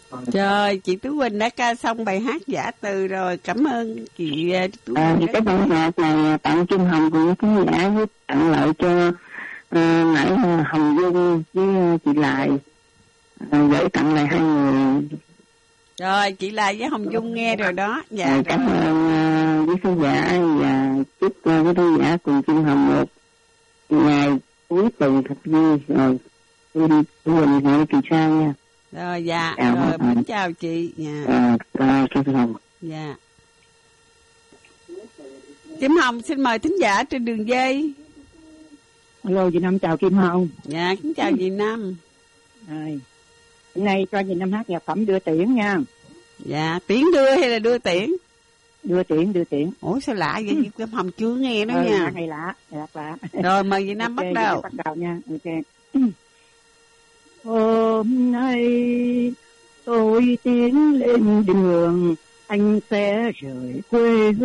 Trời, chị Tú Quỳnh đã ca xong bài hát Giả Từ rồi. Cảm ơn chị Tú Quỳnh. Cái bài hát này tặng Kim Hồng cùng khán giả, với tặng lại cho Nãy Hồng Dung với chị Lại, gửi tặng lại hai người. Rồi, chị Lại với Hồng Dung nghe rồi đó. Dạ, Cảm ơn quý khán giả, và chúc quý khán giả cùng Kim Hồng một ngày cuối tuần thật vui. Rồi tôi đi Quỳnh hẹn kỳ sau nha. Rồi, dạ, rồi mến chào chị. Kim Hồng. Dạ. Kim Hồng xin mời thính giả trên đường dây. Hello, chị Năm chào Kim Hồng. Dạ, kính chào chị Năm. Hôm nay cho chị Năm hát nhạc phẩm Đưa Tiễn nha. Dạ, tiễn đưa hay là đưa tiễn? Đưa tiễn. Ủa sao lạ vậy? Chị Kim Hồng chưa nghe đó nha. Hay lạ. Rồi mời chị Năm bắt đầu. Bắt đầu nha. Ok. Hôm nay tôi tiến lên đường, anh sẽ rời quê hương.